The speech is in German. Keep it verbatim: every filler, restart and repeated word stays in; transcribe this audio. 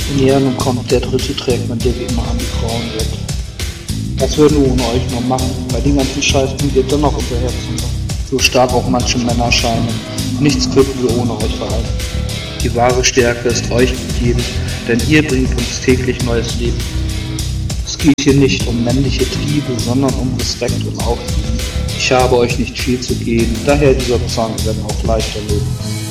Ja, nun kommt, der dritte trägt man dir wie immer an die Frauen weg. Was würden wir ohne euch nur machen? Bei den ganzen Scheiß bringt ihr dennoch unser Herz runter. So stark auch manche Männer scheinen. Nichts könnten wir ohne euch verhalten. Die wahre Stärke ist euch gegeben, denn ihr bringt uns täglich neues Leben. Es geht hier nicht um männliche Triebe, sondern um Respekt und Aufliegen. Ich habe euch nicht viel zu geben, daher dieser Zwang, wenn auch leichter Leben.